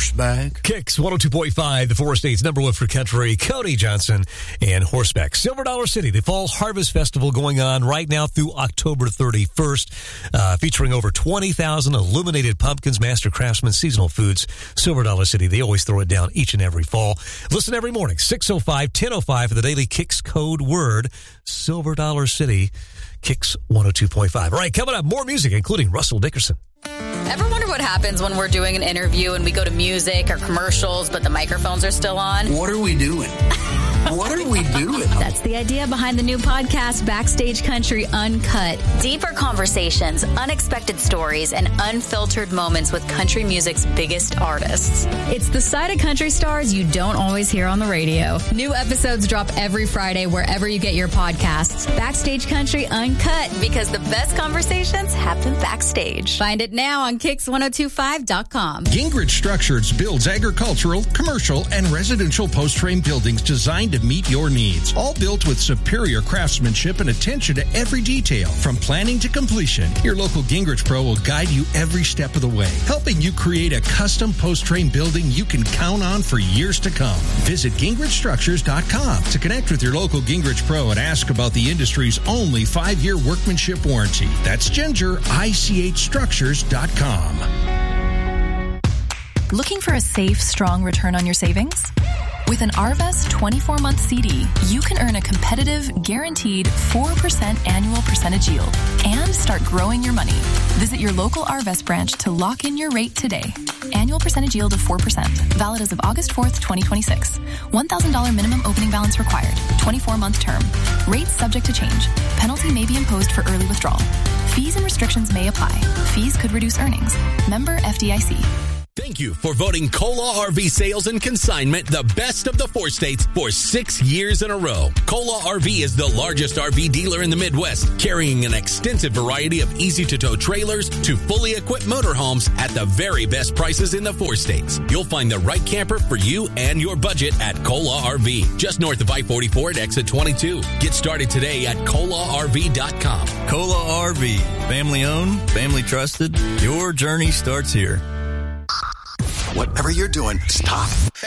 horseback. Kicks 102.5, the Forest State's number one for country, Cody Johnson and horseback. Silver Dollar City, the Fall Harvest Festival going on right now through October 31st, featuring over 20,000 illuminated pumpkins, master craftsmen, seasonal foods. Silver Dollar City, they always throw it down each and every fall. Listen every morning, 6:05, 10:05 for the daily Kicks code word. Silver Dollar City, Kicks 102.5. All right, coming up, more music, including Russell Dickerson. Ever wonder what happens when we're doing an interview and we go to music or commercials, but the microphones are still on? What are we doing? What are we doing? That's the idea behind the new podcast, Backstage Country Uncut. Deeper conversations, unexpected stories, and unfiltered moments with country music's biggest artists. It's the side of country stars you don't always hear on the radio. New episodes drop every Friday wherever you get your podcasts. Backstage Country Uncut, because the best conversations happen backstage. Find it now on Kicks1025.com. Gingrich Structures builds agricultural, commercial, and residential post-frame buildings designed to meet your needs. All built with superior craftsmanship and attention to every detail, from planning to completion. Your local Gingrich Pro will guide you every step of the way, helping you create a custom post-frame building you can count on for years to come. Visit GingrichStructures.com to connect with your local Gingrich Pro and ask about the industry's only 5-year workmanship warranty. That's GingerICHStructures.com. Looking for a safe, strong return on your savings? With an Arvest 24-month CD, you can earn a competitive, guaranteed 4% annual percentage yield and start growing your money. Visit your local Arvest branch to lock in your rate today. Annual percentage yield of 4%, valid as of August 4th, 2026. $1,000 minimum opening balance required. 24-month term. Rates subject to change. Penalty may be imposed for early withdrawal. Fees and restrictions may apply. Fees could reduce earnings. Member FDIC. Thank you for voting Cola RV Sales and Consignment the best of the 4 states for 6 years in a row. Cola RV is the largest RV dealer in the Midwest, carrying an extensive variety of easy-to-tow trailers to fully equipped motorhomes at the very best prices in the 4 states. You'll find the right camper for you and your budget at Cola RV, just north of I-44 at exit 22. Get started today at ColaRV.com. Cola RV, family owned, family trusted. Your journey starts here. Whatever you're doing, stop